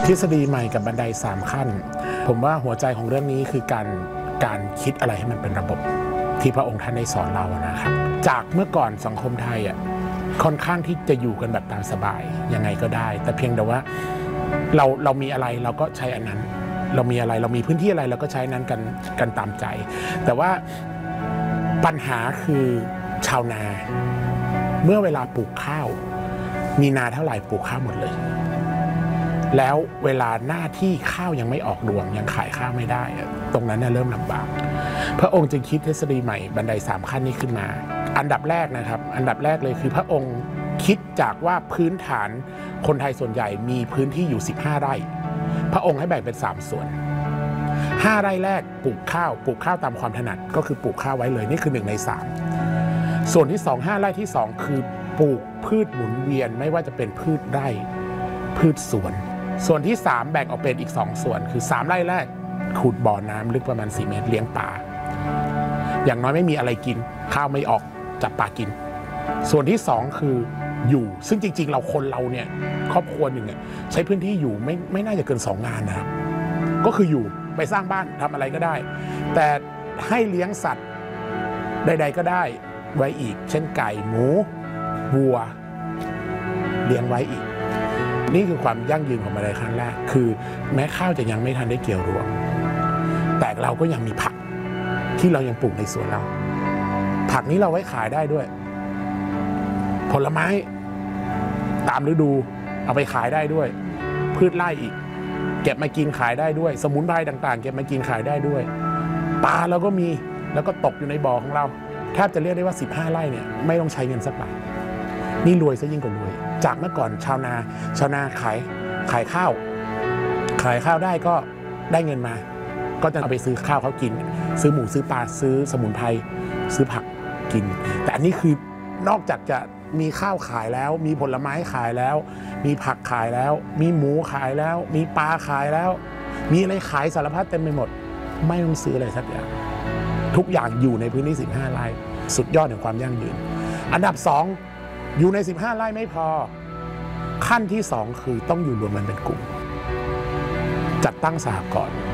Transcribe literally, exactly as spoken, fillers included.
ทฤษฎีใหม่กับบันไดสามขั้นผมว่าหัวใจของเรื่องนี้คือการการคิดอะไรให้มันเป็นระบบที่พระองค์ท่านได้สอนเรานะครับจากเมื่อก่อนสังคมไทยอ่ะค่อนข้างที่จะอยู่กันแบบตามสบายยังไงก็ได้แต่เพียงแต่ว่าเราเรามีอะไรเราก็ใช้อันนั้นเรามีอะไรเรามีพื้นที่อะไรเราก็ใช้นั้นกันกันตามใจแต่ว่าปัญหาคือชาวนาเมื่อเวลาปลูกข้าวมีนาเท่าไหร่ปลูกข้าวหมดเลยแล้วเวลาหน้าที่ข้าวยังไม่ออกรวงยังขายข้าวไม่ได้ตรงนั้นเริ่มลำบากพระองค์จึงคิดทฤษฎีใหม่บันไดสามขั้นนี้ขึ้นมาอันดับแรกนะครับอันดับแรกเลยคือพระองค์คิดจากว่าพื้นฐานคนไทยส่วนใหญ่มีพื้นที่อยู่สิบห้าไร่พระองค์ให้แบ่งเป็นสามส่วนห้าไร่แรกปลูกข้าวปลูกข้าวตามความถนัดก็คือปลูกข้าวไว้เลยนี่คือหนึ่งในสามส่วนที่สองห้าไร่ที่สองคือปลูกพืชหมุนเวียนไม่ว่าจะเป็นพืชไร่พืชสวนส่วนที่สามแบ่งออกเป็นอีกสองส่วนคือสามไร่แรกขุดบ่อน้ำลึกประมาณสี่เมตรเลี้ยงปลาอย่างน้อยไม่มีอะไรกินข้าวไม่ออกจับปลากินส่วนที่สองคืออยู่ซึ่งจริงๆเราคนเราเนี่ยครอบครัวหนึ่งเนี่ยใช้พื้นที่อยู่ไม่ไม่น่าจะเกินสองงานนะครับก็คืออยู่ไปสร้างบ้านทำอะไรก็ได้แต่ให้เลี้ยงสัตว์ใดๆก็ได้ไว้อีกเช่นไก่หมูวัวเลี้ยงไว้อีกนี่คือความยั่งยืนของบันไดขั้นแรกคือแม้ข้าวจะยังไม่ทันได้เกี่ยวรวงแต่เราก็ยังมีผักที่เรายังปลูกในสวนเราผักนี้เราไว้ขายได้ด้วยผลไม้ตามฤดูเอาไปขายได้ด้วยพืชไร่อีกเก็บมากินขายได้ด้วยสมุนไพรต่างๆเก็บมากินขายได้ด้วยปลาเราก็มีแล้วก็ตกอยู่ในบ่อของเราแทบจะเรียกได้ว่าสิบห้าไร่เนี่ยไม่ต้องใช้เงินสักบาทนี่รวยซะยิ่งกว่ารวยจากเมื่อก่อนชาวนาชาวนาขายขายข้าวขายข้าวได้ก็ได้เงินมาก็จะเอาไปซื้อข้าวเขากินซื้อหมูซื้อปลาซื้อสมุนไพรซื้อผักกินแต่อันนี้คือนอกจากจะมีข้าวขายแล้วมีผลไม้ขายแล้วมีผักขายแล้วมีหมูขายแล้วมีปลาขายแล้วมีอะไรขายสารพัดเต็มไปหมดไม่ต้องซื้ออะไรสักอย่างทุกอย่างอยู่ในพื้นที่สิบห้าไร่สุดยอดแห่งความยั่งยืนอันดับสองอยู่ในสิบห้าไร่ไม่พอขั้นที่สองคือต้องอยู่รวมกันเป็นกลุ่มจัดตั้งสหกรณ์